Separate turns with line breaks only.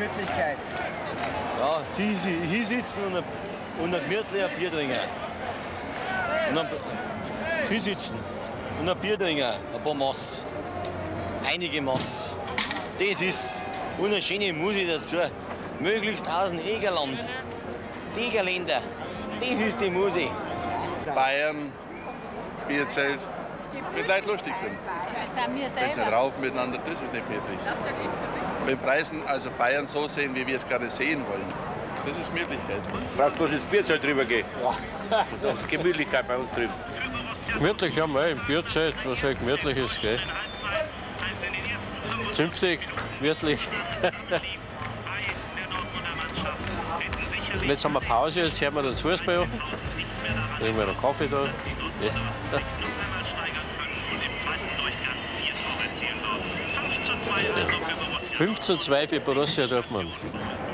Gemütlichkeit.
Ja, sie hier sitzen und ein gemütlicher Bier trinken. Und dann hier sitzen und ein Bier trinken, ein paar Maß. Einige Maß. Das ist und eine schöne Musik dazu. Möglichst aus dem Egerland. Die Egerländer. Das ist die Musik.
Bayern, das Bierzelt, wenn Leute lustig sind. Wenn sie raufen miteinander, das ist nicht gemütlich. Wenn Preisen also Bayern so sehen, wie wir es gerade sehen wollen, das ist Gemütlichkeit.
Braucht bloß ins Bierzelt drüber gehen. Ja. Das ist Gemütlichkeit bei uns drüben.
Gemütlich haben wir im Bierzelt, was halt gemütlich ist, gell? Zünftig, gemütlich. Jetzt haben wir Pause, jetzt hören wir das Fußball an. Trinken wir einen Kaffee da. Ja. 5:2 für Borussia Dortmund.